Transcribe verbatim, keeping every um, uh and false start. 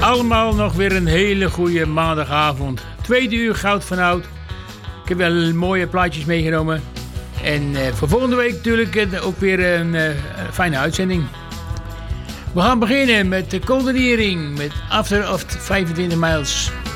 allemaal nog weer een hele goede maandagavond. Tweede uur goud van oud. Ik heb wel mooie plaatjes meegenomen. En uh, voor volgende week natuurlijk uh, ook weer een uh, fijne uitzending. We gaan beginnen met de Golden Earring met After of vijfentwintig Miles.